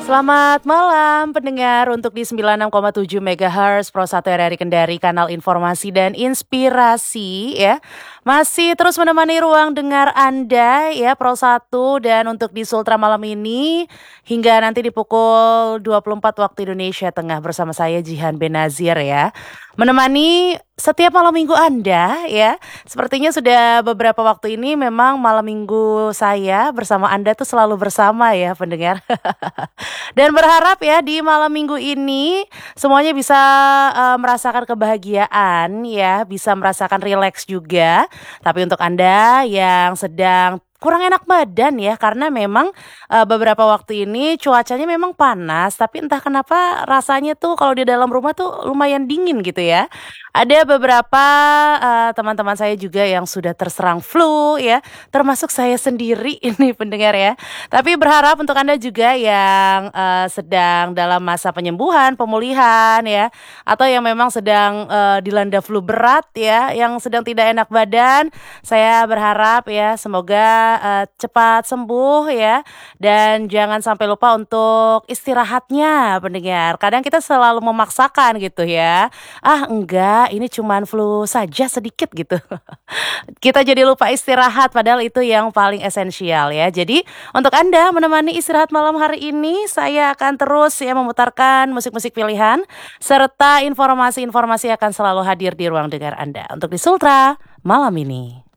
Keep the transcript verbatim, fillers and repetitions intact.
Selamat malam pendengar untuk di sembilan puluh enam koma tujuh megahertz Pro satu R R I Kendari, kanal informasi dan inspirasi ya. Masih terus menemani ruang dengar Anda ya Pro satu, dan untuk di Sultra malam ini hingga nanti di pukul dua puluh empat waktu Indonesia Tengah bersama saya Jihan Benazir ya. Menemani setiap malam minggu Anda ya. Sepertinya sudah beberapa waktu ini memang malam minggu saya bersama Anda tuh selalu bersama ya pendengar. Dan berharap ya di malam minggu ini semuanya bisa uh, merasakan kebahagiaan ya, bisa merasakan rileks juga. Tapi untuk Anda yang sedang kurang enak badan ya, karena memang uh, beberapa waktu ini cuacanya memang panas, tapi entah kenapa rasanya tuh kalau di dalam rumah tuh lumayan dingin gitu ya. Ada beberapa uh, teman-teman saya juga yang sudah terserang flu ya, termasuk saya sendiri ini pendengar ya. Tapi berharap untuk Anda juga yang uh, sedang dalam masa penyembuhan, pemulihan ya, atau yang memang sedang uh, dilanda flu berat ya, yang sedang tidak enak badan, saya berharap ya semoga uh, cepat sembuh ya, dan jangan sampai lupa untuk istirahatnya pendengar. Kadang kita selalu memaksakan gitu ya, ah enggak ini cuman flu saja sedikit gitu. Kita jadi lupa istirahat, padahal itu yang paling esensial ya. Jadi untuk Anda menemani istirahat malam hari ini, saya akan terus ya memutarkan musik-musik pilihan serta informasi-informasi akan selalu hadir di ruang dengar Anda untuk di Sultra malam ini.